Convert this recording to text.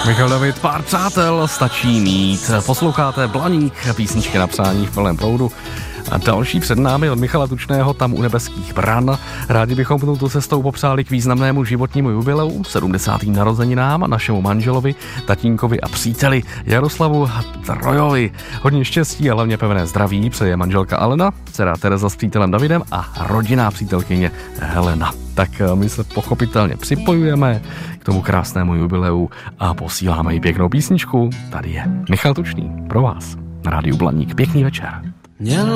Michal David, pár přátel stačí mít. Posloucháte Blaník, písničky na přání v plném proudu. A další před námi od Michala Tučného, Tam u nebeských bran. Rádi bychom touto cestou popřáli k významnému životnímu jubileu, 70. narozeninám, našemu manželovi, tatínkovi a příteli Jaroslavu Trojovi. Hodně štěstí a hlavně pevné zdraví přeje manželka Alena, dcera Tereza s přítelem Davidem a rodinná přítelkyně Helena. Tak my se pochopitelně připojujeme k tomu krásnému jubileu a posíláme jí pěknou písničku. Tady je Michal Tučný pro vás na Rádiu Blaník. Pěkný večer.